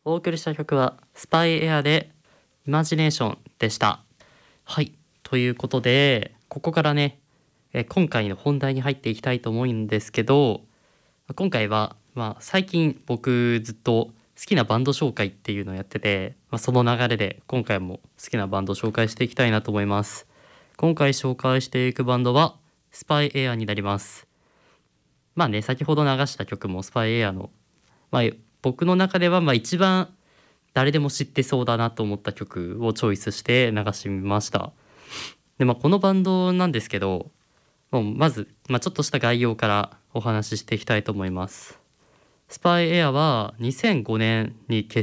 お送りした曲はスパイエアでイマジネーションでした。はい、ということでここからね、今回の本題に入っていきたいと思うんですけど、今回は、最近僕ずっと好きなバンド紹介っていうのをやってて、その流れで今回も好きなバンドを紹介していきたいなと思います。今回紹介していくバンドはスパイエアになります。先ほど流した曲もスパイエアの、まあ、僕の中では一番誰でも知ってそうだなと思った曲をチョイスして流してみました。で、このバンドなんですけど、もうまず、ちょっとした概要からお話ししていきたいと思います。スパイエアは2005年に結